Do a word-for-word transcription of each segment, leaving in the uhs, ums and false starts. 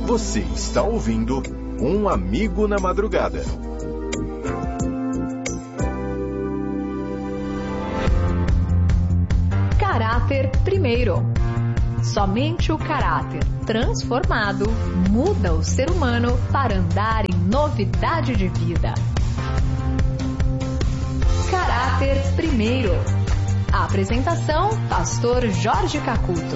Você está ouvindo Um Amigo na Madrugada. Caráter primeiro. Somente o caráter transformado muda o ser humano para andar em novidade de vida. Caráter primeiro. A apresentação, pastor Jorge Cacuto.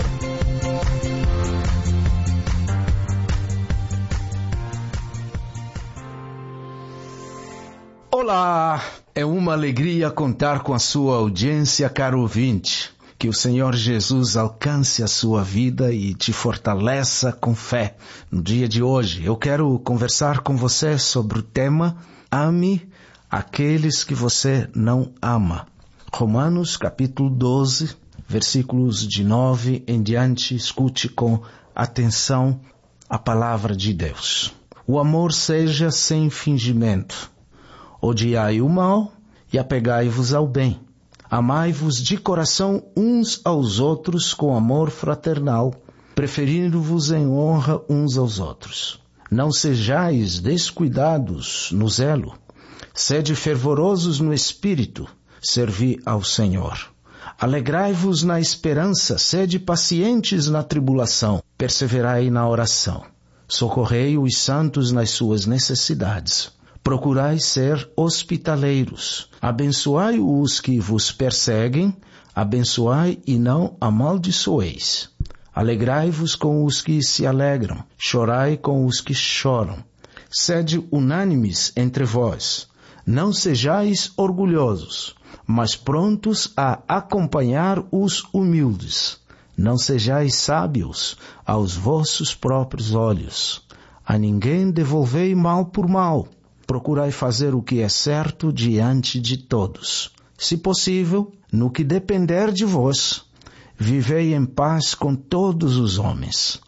Olá, é uma alegria contar com a sua audiência, caro ouvinte. Que o Senhor Jesus alcance a sua vida e te fortaleça com fé. No dia de hoje, eu quero conversar com você sobre o tema Ame aqueles que você não ama. Romanos capítulo doze, versículos de nove em diante, escute com atenção a palavra de Deus. O amor seja sem fingimento. Odiai o mal e apegai-vos ao bem. Amai-vos de coração uns aos outros com amor fraternal, preferindo-vos em honra uns aos outros. Não sejais descuidados no zelo. Sede fervorosos no espírito, servi ao Senhor. Alegrai-vos na esperança, sede pacientes na tribulação, perseverai na oração. Socorrei os santos nas suas necessidades. Procurai ser hospitaleiros. Abençoai os que vos perseguem, abençoai e não amaldiçoeis. Alegrai-vos com os que se alegram, chorai com os que choram. Sede unânimes entre vós. Não sejais orgulhosos, mas prontos a acompanhar os humildes. Não sejais sábios aos vossos próprios olhos. A ninguém devolvei mal por mal. Procurai fazer o que é certo diante de todos. Se possível, no que depender de vós, vivei em paz com todos os homens.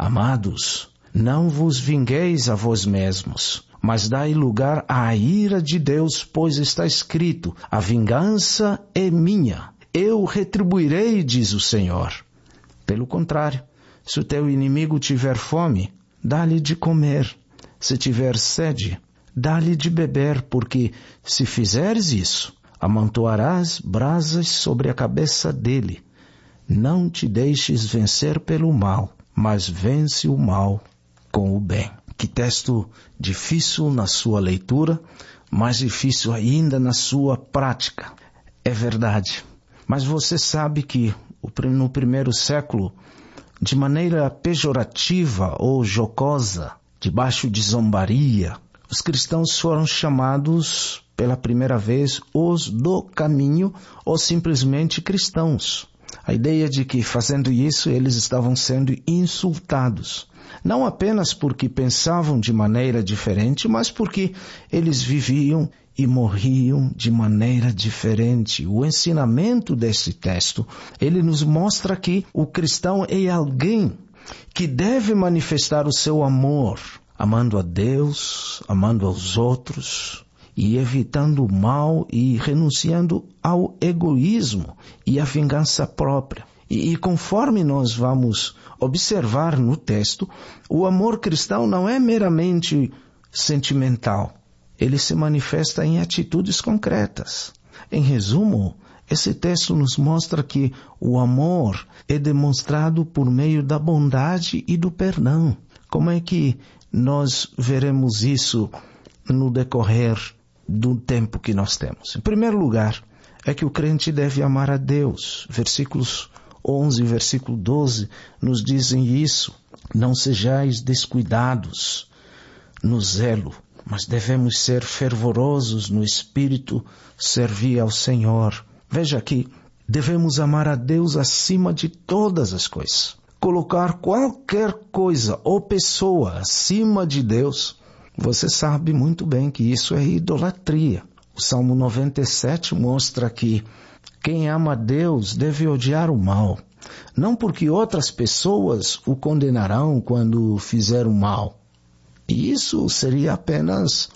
Amados, não vos vingueis a vós mesmos, mas dai lugar à ira de Deus, pois está escrito, a vingança é minha, eu retribuirei, diz o Senhor. Pelo contrário, se o teu inimigo tiver fome, dá-lhe de comer. Se tiver sede, dá-lhe de beber, porque se fizeres isso, amontoarás brasas sobre a cabeça dele. Não te deixes vencer pelo mal, mas vence o mal com o bem. Que texto difícil na sua leitura, mais difícil ainda na sua prática. É verdade. Mas você sabe que no primeiro século, de maneira pejorativa ou jocosa, debaixo de zombaria, os cristãos foram chamados pela primeira vez os do caminho ou simplesmente cristãos. A ideia de que fazendo isso eles estavam sendo insultados. Não apenas porque pensavam de maneira diferente, mas porque eles viviam e morriam de maneira diferente. O ensinamento desse texto, ele nos mostra que o cristão é alguém que deve manifestar o seu amor, amando a Deus, amando aos outros e evitando o mal e renunciando ao egoísmo e à vingança própria. E, e conforme nós vamos observar no texto, o amor cristão não é meramente sentimental. Ele se manifesta em atitudes concretas. Em resumo, esse texto nos mostra que o amor é demonstrado por meio da bondade e do perdão. Como é que nós veremos isso no decorrer do tempo que nós temos? Em primeiro lugar, é que o crente deve amar a Deus. Versículos onze e versículo doze nos dizem isso. Não sejais descuidados no zelo, mas devemos ser fervorosos no espírito, servir ao Senhor. Veja aqui, devemos amar a Deus acima de todas as coisas. Colocar qualquer coisa ou pessoa acima de Deus, você sabe muito bem que isso é idolatria. O Salmo noventa e sete mostra que quem ama a Deus deve odiar o mal. Não porque outras pessoas o condenarão quando fizer o mal. E isso seria apenas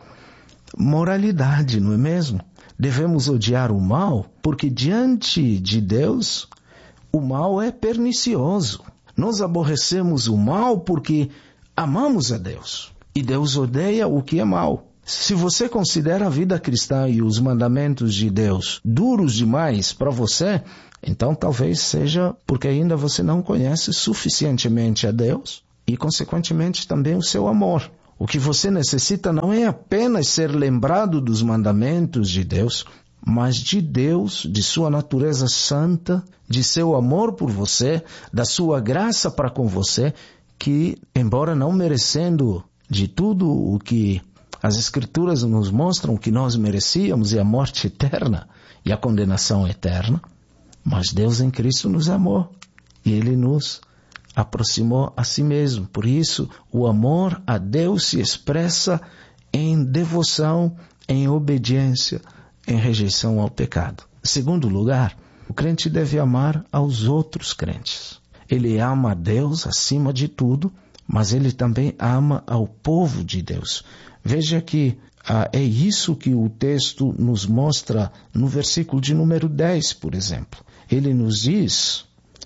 moralidade, não é mesmo? Devemos odiar o mal porque diante de Deus o mal é pernicioso. Nós aborrecemos o mal porque amamos a Deus. E Deus odeia o que é mal. Se você considera a vida cristã e os mandamentos de Deus duros demais para você, então talvez seja porque ainda você não conhece suficientemente a Deus e, consequentemente, também o seu amor. O que você necessita não é apenas ser lembrado dos mandamentos de Deus, mas de Deus, de sua natureza santa, de seu amor por você, da sua graça para com você, que, embora não merecendo de tudo o que as Escrituras nos mostram que nós merecíamos, e a morte eterna e a condenação eterna, mas Deus em Cristo nos amou e Ele nos aproximou a si mesmo. Por isso, o amor a Deus se expressa em devoção, em obediência, em rejeição ao pecado. Em segundo lugar, o crente deve amar aos outros crentes. Ele ama a Deus acima de tudo, mas ele também ama ao povo de Deus. Veja que ah, é isso que o texto nos mostra no versículo de número dez, por exemplo. Ele nos diz: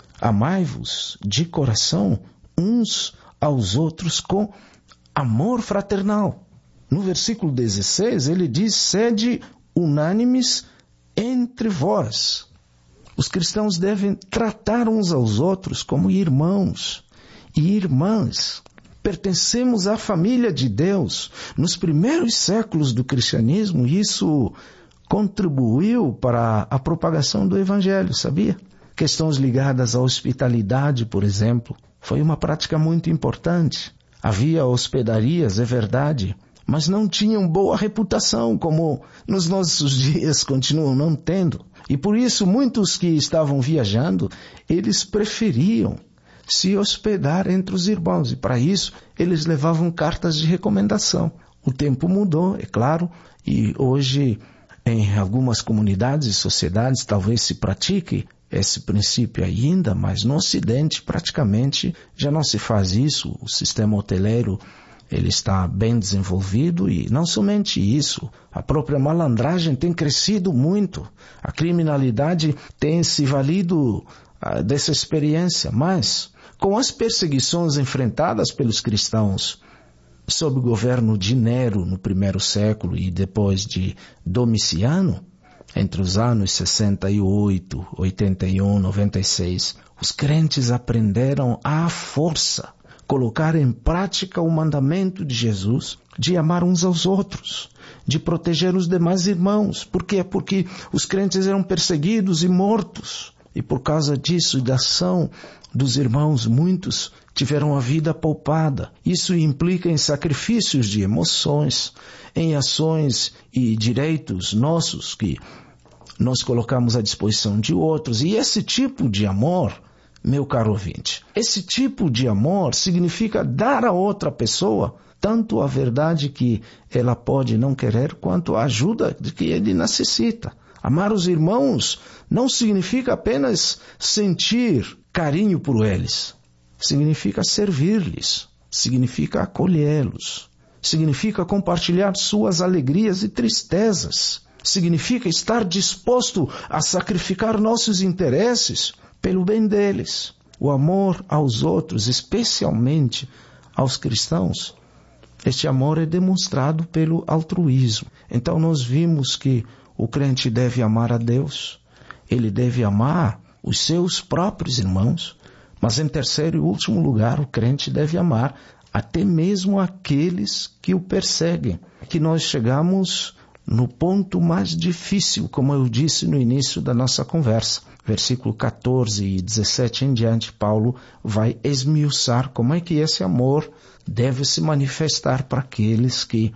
amai-vos de coração uns aos outros com amor fraternal. No versículo dezesseis, ele diz: sede unânimes entre vós. Os cristãos devem tratar uns aos outros como irmãos e irmãs. Pertencemos à família de Deus. Nos primeiros séculos do cristianismo, isso contribuiu para a propagação do Evangelho, sabia? Questões ligadas à hospitalidade, por exemplo, foi uma prática muito importante. Havia hospedarias, é verdade, mas não tinham boa reputação, como nos nossos dias continuam não tendo. E por isso, muitos que estavam viajando, eles preferiam se hospedar entre os irmãos. E para isso, eles levavam cartas de recomendação. O tempo mudou, é claro, e hoje, em algumas comunidades e sociedades, talvez se pratique esse princípio ainda, mas no Ocidente, praticamente, já não se faz isso. O sistema hoteleiro, ele está bem desenvolvido e não somente isso, a própria malandragem tem crescido muito, a criminalidade tem se valido uh, dessa experiência, mas com as perseguições enfrentadas pelos cristãos sob o governo de Nero no primeiro século e depois de Domiciano, entre os anos sessenta e oito, oitenta e um, noventa e seis, os crentes aprenderam à força colocar em prática o mandamento de Jesus de amar uns aos outros, de proteger os demais irmãos. Por quê? Porque os crentes eram perseguidos e mortos. E por causa disso e da ação dos irmãos, muitos tiveram a vida poupada. Isso implica em sacrifícios de emoções, em ações e direitos nossos que nós colocamos à disposição de outros. E esse tipo de amor, meu caro ouvinte, esse tipo de amor significa dar a outra pessoa tanto a verdade que ela pode não querer, quanto a ajuda de que ele necessita. Amar os irmãos não significa apenas sentir carinho por eles. Significa servir-lhes, significa acolhê-los, significa compartilhar suas alegrias e tristezas, significa estar disposto a sacrificar nossos interesses pelo bem deles. O amor aos outros, especialmente aos cristãos, este amor é demonstrado pelo altruísmo. Então nós vimos que o crente deve amar a Deus, ele deve amar os seus próprios irmãos, mas em terceiro e último lugar, o crente deve amar até mesmo aqueles que o perseguem. Aqui nós chegamos no ponto mais difícil, como eu disse no início da nossa conversa. Versículo catorze e dezessete em diante, Paulo vai esmiuçar como é que esse amor deve se manifestar para aqueles que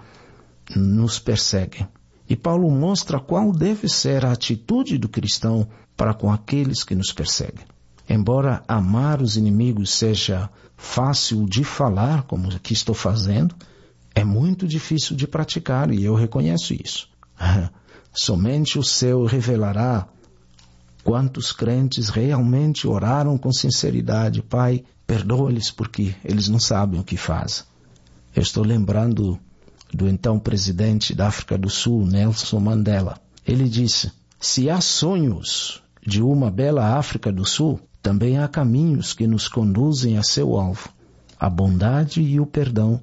nos perseguem. E Paulo mostra qual deve ser a atitude do cristão para com aqueles que nos perseguem. Embora amar os inimigos seja fácil de falar, como aqui estou fazendo, é muito difícil de praticar, e eu reconheço isso. Somente o céu revelará quantos crentes realmente oraram com sinceridade: Pai, perdoa-lhes porque eles não sabem o que fazem. Eu estou lembrando do então presidente da África do Sul, Nelson Mandela. Ele disse: se há sonhos de uma bela África do Sul, também há caminhos que nos conduzem a seu alvo. A bondade e o perdão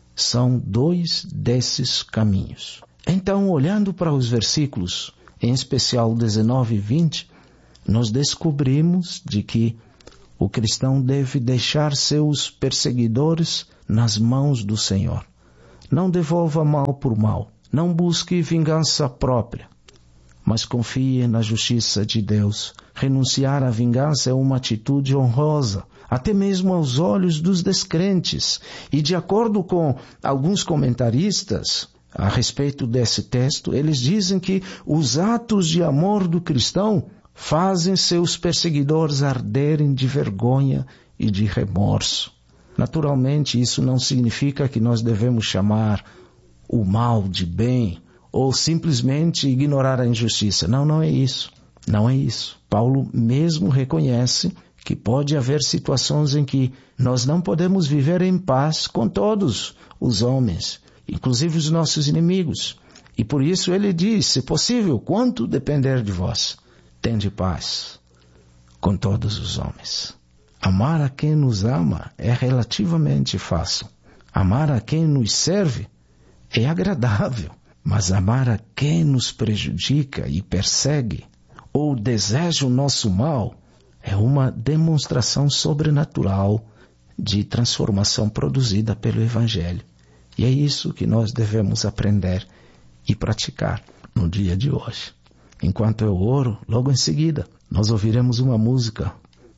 são dois desses caminhos. Então, olhando para os versículos, em especial dezenove e vinte, nós descobrimos de que o cristão deve deixar seus perseguidores nas mãos do Senhor. Não devolva mal por mal. Não busque vingança própria, mas confie na justiça de Deus. Renunciar à vingança é uma atitude honrosa, até mesmo aos olhos dos descrentes. E de acordo com alguns comentaristas a respeito desse texto, eles dizem que os atos de amor do cristão fazem seus perseguidores arderem de vergonha e de remorso. Naturalmente, isso não significa que nós devemos chamar o mal de bem ou simplesmente ignorar a injustiça. Não, não é isso. Não é isso. Paulo mesmo reconhece que pode haver situações em que nós não podemos viver em paz com todos os homens, inclusive os nossos inimigos. E por isso ele diz, se possível, quanto depender de vós, tende paz com todos os homens. Amar a quem nos ama é relativamente fácil. Amar a quem nos serve é agradável. Mas amar a quem nos prejudica e persegue ou deseja o nosso mal é uma demonstração sobrenatural de transformação produzida pelo Evangelho. E é isso que nós devemos aprender e praticar no dia de hoje. Enquanto eu oro, logo em seguida, nós ouviremos uma música,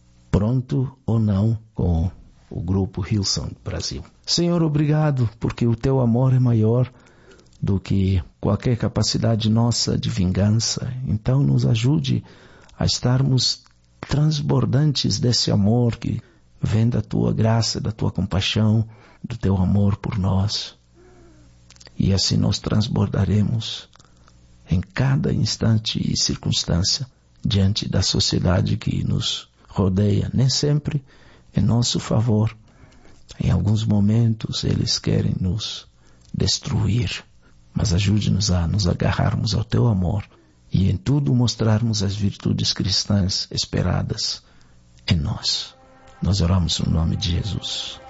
Pronto ou Não, com o grupo Hillsong Brasil. Senhor, obrigado, porque o teu amor é maior do que qualquer capacidade nossa de vingança. Então nos ajude a estarmos transbordantes desse amor que vem da tua graça, da tua compaixão, do teu amor por nós. E assim nós transbordaremos em cada instante e circunstância diante da sociedade que nos rodeia, nem sempre em nosso favor. Em alguns momentos eles querem nos destruir, mas ajude-nos a nos agarrarmos ao teu amor e em tudo mostrarmos as virtudes cristãs esperadas em nós. Nós oramos no nome de Jesus.